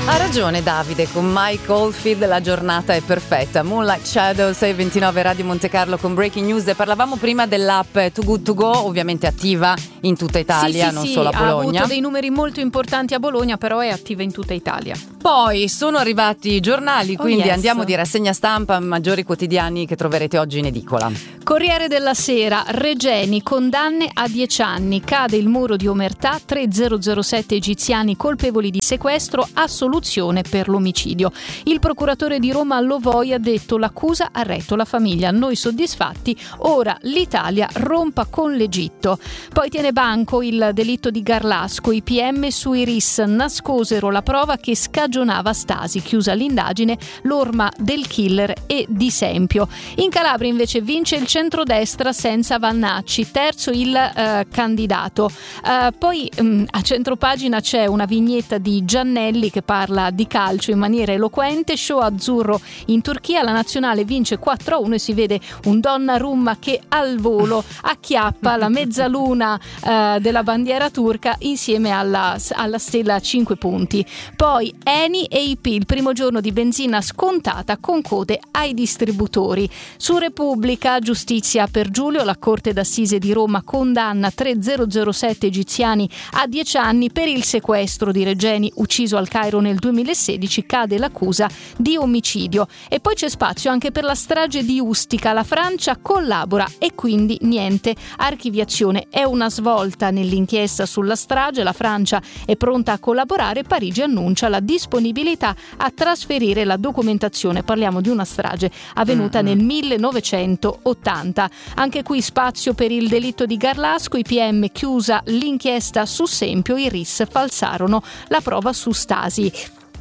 Ha ragione Davide, con Mike Oldfield la giornata è perfetta. Moonlight Shadow 629 Radio Monte Carlo con Breaking News. E parlavamo prima dell'app Too Good To Go, ovviamente attiva in tutta Italia, non solo a Bologna. Ha avuto dei numeri molto importanti a Bologna, però è attiva in tutta Italia. Poi sono arrivati i giornali, quindi andiamo di rassegna stampa, maggiori quotidiani che troverete oggi in edicola. Corriere della Sera, Regeni, condanne a 10 anni, cade il muro di omertà, 3007 egiziani colpevoli di sequestro, assoluzione per l'omicidio. Il procuratore di Roma Lovoi ha detto: l'accusa ha retto la famiglia, noi soddisfatti, ora l'Italia rompa con l'Egitto. Poi tiene banco il delitto di Garlasco, i PM sui RIS nascosero la prova che scagionava Stasi, chiusa l'indagine, l'orma del killer e di Sempio. In Calabria invece vince il centrodestra senza Vannacci, terzo il candidato. Poi a centropagina c'è una vignetta di Giannelli che parla di calcio in maniera eloquente, show azzurro in Turchia, la nazionale vince 4-1 e si vede un Donnarumma che al volo acchiappa la mezzaluna della bandiera turca insieme alla stella a 5 punti. Poi Eni e IP, il primo giorno di benzina scontata con code ai distributori. Su Repubblica, giustizia per Giulio, la Corte d'Assise di Roma condanna 3007 egiziani a 10 anni per il sequestro di Regeni ucciso al Cairo nel 2016, cade l'accusa di omicidio. E poi c'è spazio anche per la strage di Ustica, la Francia collabora e quindi niente archiviazione. È una svolta nell'inchiesta sulla strage, la Francia è pronta a collaborare, Parigi annuncia la disponibilità a trasferire la documentazione. Parliamo di una strage avvenuta nel 1980. Anche qui spazio per il delitto di Garlasco, i PM chiusa l'inchiesta su Sempio, i RIS falsarono la prova su Stasi.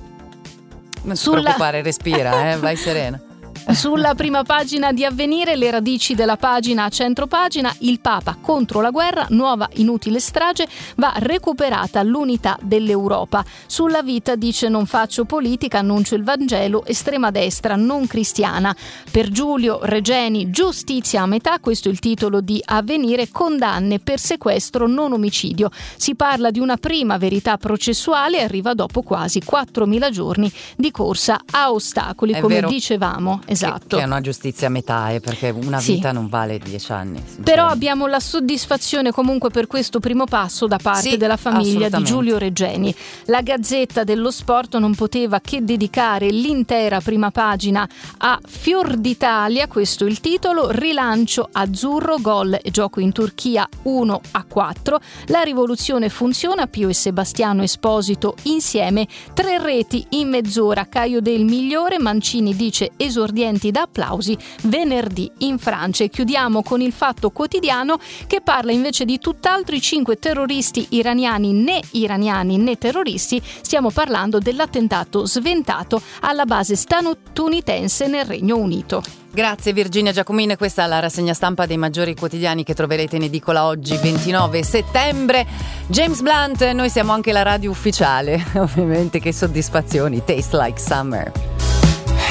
Non ti preoccupare, respira, vai serena. Sulla prima pagina di Avvenire, le radici della pagina a centropagina, il Papa contro la guerra, nuova inutile strage, va recuperata l'unità dell'Europa. Sulla Vita dice: non faccio politica, annuncio il Vangelo, estrema destra non cristiana. Per Giulio Regeni, giustizia a metà, questo è il titolo di Avvenire, condanne per sequestro non omicidio. Si parla di una prima verità processuale, arriva dopo quasi 4.000 giorni di corsa a ostacoli, è come vero. Dicevamo. Esatto. Che è una giustizia a metà, perché una vita non vale 10 anni. Però abbiamo la soddisfazione comunque per questo primo passo da parte della famiglia di Giulio Regeni. La Gazzetta dello Sport non poteva che dedicare l'intera prima pagina a Fior d'Italia, questo è il titolo, rilancio azzurro, gol e gioco in Turchia 1-4. La rivoluzione funziona, Pio e Sebastiano Esposito insieme, 3 reti in mezz'ora, Caio Del migliore, Mancini dice esordienti da applausi venerdì in Francia. E chiudiamo con il Fatto Quotidiano che parla invece di tutt'altro, i 5 terroristi iraniani né terroristi, stiamo parlando dell'attentato sventato alla base statunitense nel Regno Unito. Grazie Virginia Giacomini, questa è la rassegna stampa dei maggiori quotidiani che troverete in edicola oggi 29 settembre. James Blunt, noi siamo anche la radio ufficiale, ovviamente, che soddisfazioni, Taste Like Summer.